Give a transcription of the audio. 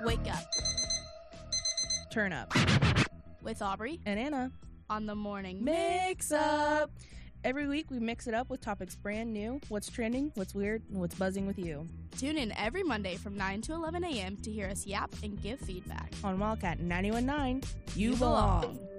Wake up Turn up. with Aubrey And Anna. on the morning Mix up. Every week we mix it up with topics brand new, what's trending, what's weird, and what's buzzing with you. Tune in every Monday from 9 to 11 a.m. to hear us yap and give feedback. On Wildcat 91.9, you You belong. belong.